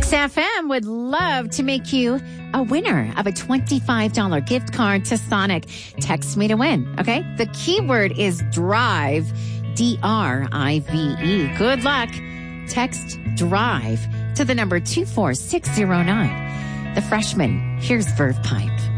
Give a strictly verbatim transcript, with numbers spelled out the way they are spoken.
X F M would love to make you a winner of a twenty-five dollars gift card to Sonic. Text me to win, okay? The keyword is drive, D R I V E. Good luck. Text drive to the number two four six zero nine. The freshman, here's Verve Pipe.